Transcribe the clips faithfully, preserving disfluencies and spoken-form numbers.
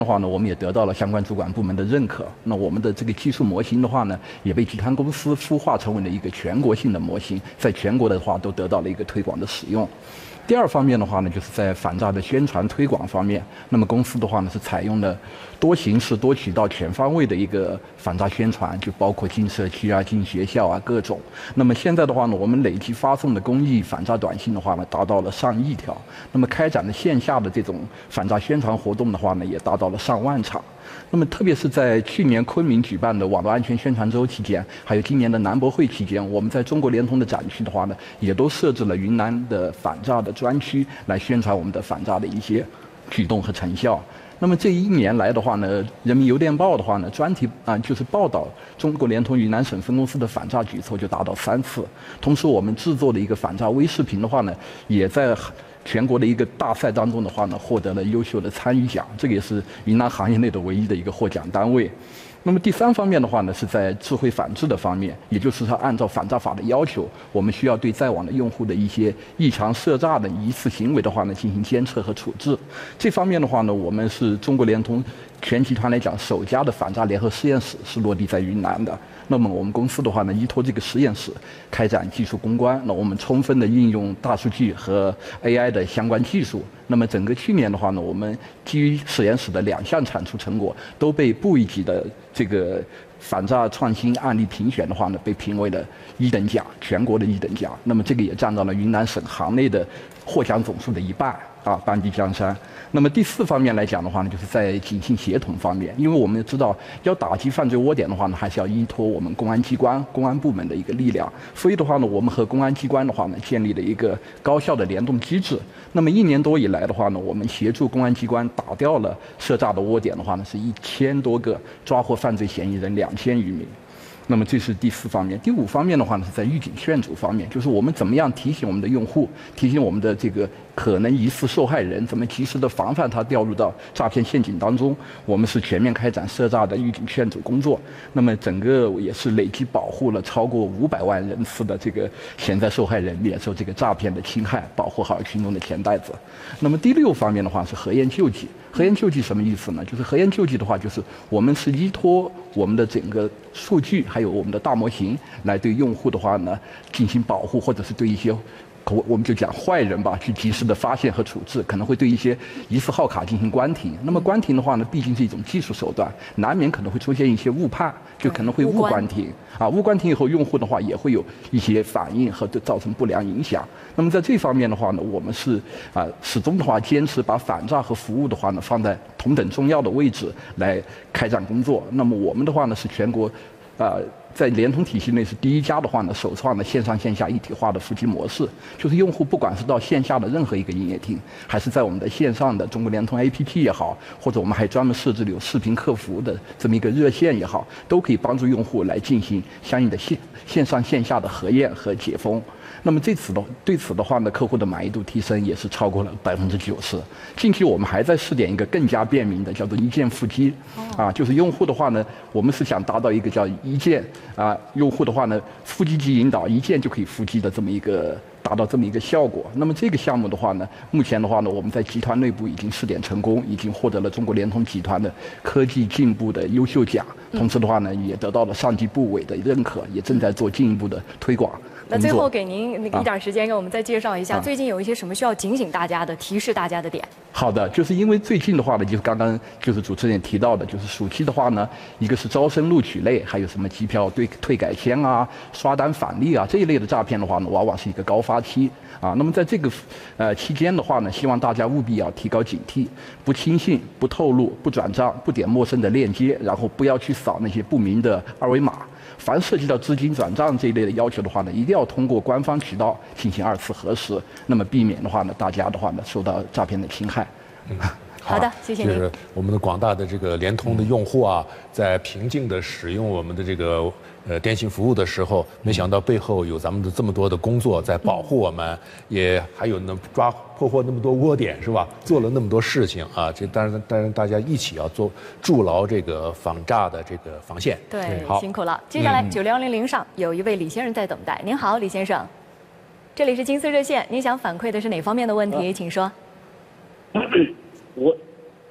的话呢，我们也得到了相关主管部门的认可。那我们的这个技术模型的话呢，也被集团公司孵化成为了一个全国性的模型，在全国的话都得到了一个推广的使用。第二方面的话呢，就是在反诈的宣传推广方面，那么公司的话呢是采用了多形式、多渠道、全方位的一个反诈宣传，就包括进社区啊、进学校啊各种。那么现在的话呢，我们累计发送的公益反诈短信的话呢，达到了上亿条。那么开展的线下的这种反诈宣传活动的话呢，也达到了上万场。那么特别是在去年昆明举办的网络安全宣传周期间，还有今年的南博会期间，我们在中国联通的展区的话呢，也都设置了云南的反诈的专区，来宣传我们的反诈的一些举动和成效。那么这一年来的话呢，人民邮电报的话呢，专题啊、呃、就是报道中国联通云南省分公司的反诈举措就达到三次。同时，我们制作的一个反诈微视频的话呢，也在全国的一个大赛当中的话呢，获得了优秀的参与奖，这个也是云南行业内的唯一的一个获奖单位。那么第三方面的话呢，是在智慧反制的方面，也就是说按照反诈法的要求，我们需要对在网的用户的一些异常涉诈的疑似行为的话呢，进行监测和处置。这方面的话呢，我们是中国联通全集团来讲首家的反诈联合实验室是落地在云南的。那么我们公司的话呢，依托这个实验室开展技术攻关，那我们充分的应用大数据和 A I 的相关技术。那么整个去年的话呢，我们基于实验室的两项产出成果都被部一级的这个反诈创新案例评选的话呢，被评为了一等奖，全国的一等奖。那么这个也占到了云南省行内的获奖总数的一半啊，半壁江山。那么第四方面来讲的话呢，就是在警信协同方面，因为我们知道要打击犯罪窝点的话呢，还是要依托我们公安机关、公安部门的一个力量。所以的话呢，我们和公安机关的话呢，建立了一个高效的联动机制。那么一年多以来的话呢，我们协助公安机关打掉了涉诈的窝点的话呢，是一千多个，抓获犯罪嫌疑人两千余名。那么这是第四方面。第五方面的话呢，是在预警劝阻方面，就是我们怎么样提醒我们的用户，提醒我们的这个可能疑似受害人，怎么及时的防范他掉入到诈骗陷阱当中。我们是全面开展涉诈的预警劝阻工作。那么整个也是累计保护了超过五百万人次的这个潜在受害人免受这个诈骗的侵害，保护好群众的钱袋子。那么第六方面的话是核验救济。核验救济什么意思呢？就是核验救济的话，就是我们是依托我们的整个数据，还有我们的大模型，来对用户的话呢进行保护，或者是对一些我我们就讲坏人吧，去及时的发现和处置，可能会对一些疑似号卡进行关停。那么关停的话呢，毕竟是一种技术手段，难免可能会出现一些误判，就可能会误关停啊。误关停以后，用户的话也会有一些反应和造成不良影响。那么在这方面的话呢，我们是啊始终的话坚持把反诈和服务的话呢放在同等重要的位置来开展工作。那么我们的话呢是全国啊。在联通体系内是第一家的话呢，首创的线上线下一体化的服务模式，就是用户不管是到线下的任何一个营业厅，还是在我们的线上的中国联通 A P P 也好，或者我们还专门设置了有视频客服的这么一个热线也好，都可以帮助用户来进行相应的线线上线下的核验和解封。那么这次的对此的话呢，客户的满意度提升也是超过了百分之九十。近期我们还在试点一个更加便民的，叫做一键付机，啊，就是用户的话呢，我们是想达到一个叫一键啊，用户的话呢，付机即引导，一键就可以付机的这么一个。达到这么一个效果。那么这个项目的话呢，目前的话呢，我们在集团内部已经试点成功，已经获得了中国联通集团的科技进步的优秀奖。同时的话呢，也得到了上级部委的认可，也正在做进一步的推广。 那最后给您那个一点时间，给我们再介绍一下，最近有一些什么需要警醒大家的、提示大家的点。 好的，就是因为最近的话呢，就是刚刚就是主持人也提到的，就是暑期的话呢，一个是招生录取类，还有什么机票对退改签啊、刷单返利啊这一类的诈骗的话呢，往往是一个高发期啊。那么在这个呃期间的话呢，希望大家务必要提高警惕，不轻信、不透露、不转账、不点陌生的链接，然后不要去扫那些不明的二维码。凡涉及到资金转账这一类的要求的话呢，一定要通过官方渠道进行二次核实，那么避免的话呢，大家的话呢受到诈骗的侵害。 嗯， 好的，谢谢您。 就是我们的广大的这个联通的用户啊，在平静的使用我们的这个呃电信服务的时候，没想到背后有咱们的这么多的工作在保护我们，也还有呢抓破获那么多窝点是吧？做了那么多事情啊，这当然当然大家一起要做筑牢这个防诈的这个防线。 对， 好， 辛苦了。接下来九零幺零零上有一位李先生在等待。您好，李先生，这里是金丝热线，您想反馈的是哪方面的问题？请说。 我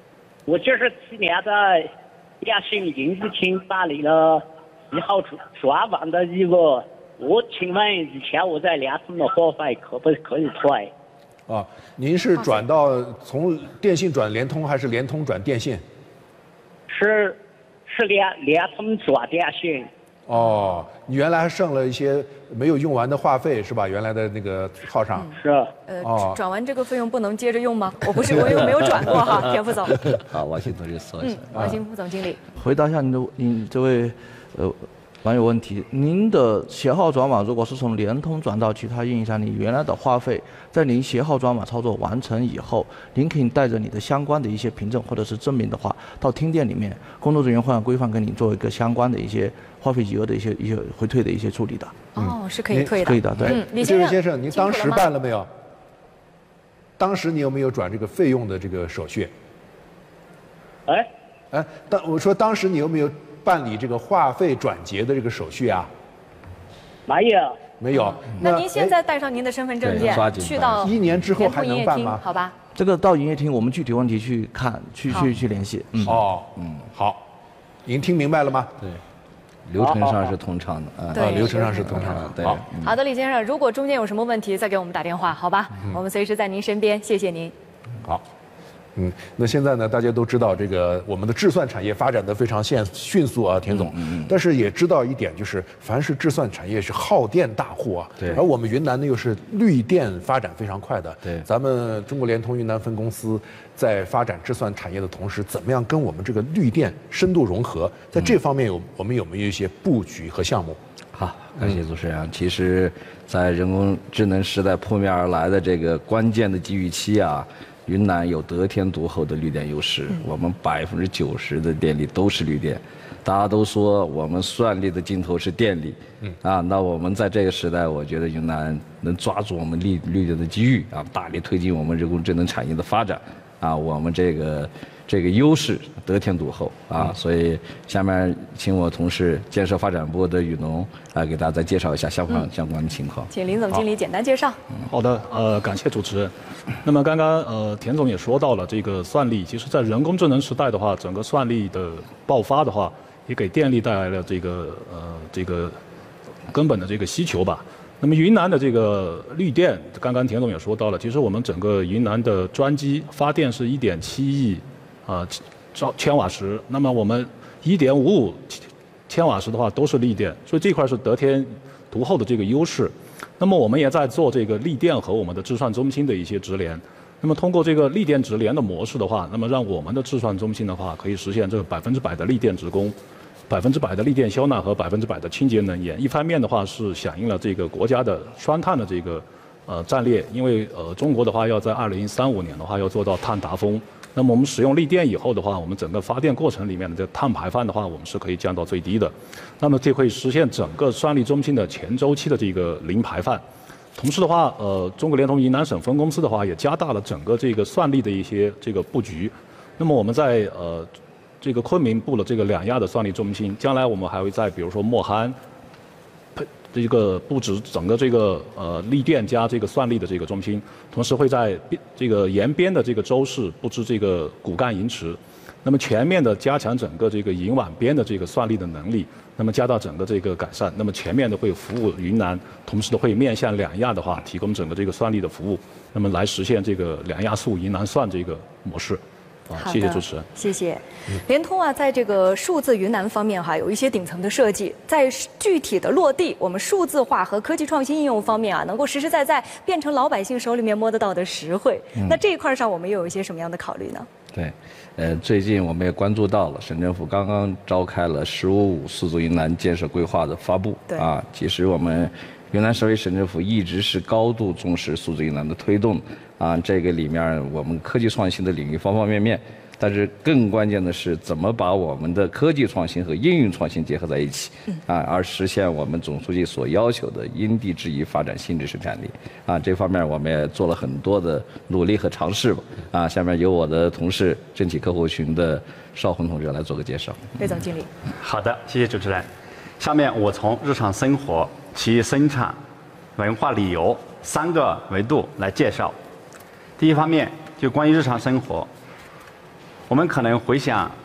我就是去年的电信营业厅办理了一号转转网的义务。我请问以前我在联通的话费可不可以退？ 啊，您是转到从电信转联通，还是联通转电信？ 是是联联通转电信。 哦，你原来还剩了一些没有用完的话费是吧？原来的那个号上。 是。 呃， 哦转完这个费用不能接着用吗？我不是，我又没有转过哈，田副总。 好，王新同学说一下。 嗯，王新副总经理。 回答一下您的您这位呃网友问题，您的携号转网如果是从联通转到其他运营商，你原来的话费，在您携号转网操作完成以后，您可以带着你的相关的一些凭证或者是证明的话，到厅店里面，工作人员会按规范跟你做一个相关的一些话费余额的一些一些回退的一些处理的。 哦，是可以退的。 可以的，对。 嗯，李这先生， 位先生，您当时办了没有？当时你有没有转这个费用的这个手续？ 哎， 哎，当我说当时你有没有办理这个话费转结的这个手续啊？ 没有。 没有。 那您现在带上您的身份证件，去到一年之后还能办吗？ 好吧。 这个到营业厅，我们具体问题去看，去去去联系。 嗯。哦，嗯，好，您听明白了吗？ 对。流程上是通畅的， 啊，对， 流程上是通畅的。 对， 好， 好的，李先生，如果中间有什么问题，再给我们打电话，好吧？我们随时在您身边，谢谢您。 好。嗯，那现在呢，大家都知道这个我们的制算产业发展的非常迅迅速啊，田总。嗯嗯。但是也知道一点，就是凡是制算产业是耗电大户啊。 对。 而我们云南呢又是绿电发展非常快的。 对。 咱们中国联通云南分公司在发展制算产业的同时，怎么样跟我们这个绿电深度融合？在这方面有、嗯、我们有没有一些布局和项目？ 好，感谢主持人。嗯、其实，在人工智能时代扑面而来的这个关键的机遇期啊。云南有得天独厚的绿电优势，嗯、我们百分之九十的电力都是绿电。大家都说我们算力的尽头是电力，嗯啊，那我们在这个时代，我觉得云南能抓住我们绿绿电的机遇啊，大力推进我们人工智能产业的发展啊，我们这个这个优势得天独厚啊，嗯、所以下面请我同事建设发展部的雨农来给大家再介绍一下相关、嗯、相关的情况。 请林总经理简单介绍。 好的，呃，感谢主持人。那么刚刚呃田总也说到了这个算力，其实在人工智能时代的话，整个算力的爆发的话，也给电力带来了这个呃这个根本的这个需求吧。那么云南的这个绿电，刚刚田总也说到了，其实我们整个云南的专机发电是一点七亿啊兆千瓦时，那么我们一点五五千瓦时的话都是绿电，所以这块是得天独厚的这个优势。那么我们也在做这个绿电和我们的制算中心的一些直连。那么通过这个绿电直连的模式的话，那么让我们的制算中心的话可以实现这个百分之百的绿电直供，百分之百的绿电消纳和百分之百的清洁能源。一方面的话是响应了这个国家的双碳的这个呃战略，因为呃中国的话要在二零三五年的话要做到碳达峰。那么我们使用绿电以后的话，我们整个发电过程里面的这个碳排放的话，我们是可以降到最低的。那么这可以实现整个算力中心的全周期的这个零排放。同时的话，呃，中国联通云南省分公司的话也加大了整个这个算力的一些这个布局。那么我们在呃这个昆明布了这个两亚的算力中心，将来我们还会在比如说莫罕这个布置整个这个呃绿电加这个算力的这个中心，同时会在这个沿边的这个州市布置这个骨干银池，那么全面的加强整个这个银网边的这个算力的能力，那么加大整个这个改善，那么全面的会服务云南，同时的会面向两亚的话提供整个这个算力的服务，那么来实现这个两亚速云南算这个模式。谢谢主持人， 谢谢。联通啊，在这个数字云南方面哈，有一些顶层的设计，在具体的落地，我们数字化和科技创新应用方面啊，能够实实在在变成老百姓手里面摸得到的实惠。嗯、那这一块上，我们又有一些什么样的考虑呢？ 对，呃，最近我们也关注到了，省政府刚刚召开了“十五五”数字云南建设规划的发布。对啊，其实我们云南省委省政府一直是高度重视数字云南的推动。啊，这个里面我们科技创新的领域方方面面，但是更关键的是怎么把我们的科技创新和应用创新结合在一起，啊，而实现我们总书记所要求的因地制宜发展新质生产力。啊，这方面我们也做了很多的努力和尝试吧。啊，下面由我的同事政企客户群的邵红同志来做个介绍。 魏总经理。 好的，谢谢主持人。下面我从日常生活、企业生产、文化旅游三个维度来介绍。第一方面就关于日常生活， 我们可能回想